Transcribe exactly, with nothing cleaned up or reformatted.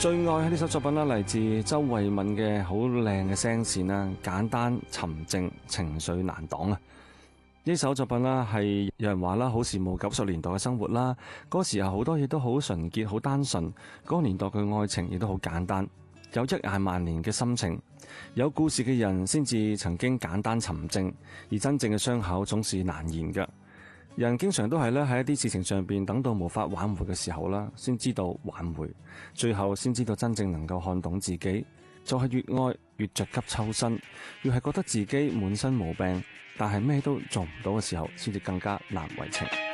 最愛呢首作品啦，嚟自周慧敏嘅好靚嘅聲線啦，簡單沉靜，情緒難擋啊！呢首作品啦，係有人話啦，好羨慕九十年代嘅生活啦。嗰時候好多嘢都好純潔、好單純，嗰個年代嘅愛情亦都好簡單，有一眼萬年嘅心情。有故事嘅人先至曾經簡單沉靜，而真正嘅傷口總是難言嘅。人經常都係咧喺一啲事情上邊等到無法挽回嘅時候啦，先知道挽回，最後先知道真正能夠看懂自己。就係越愛越着急抽身，越係覺得自己滿身毛病，但係咩都做唔到嘅時候，先至更加難為情。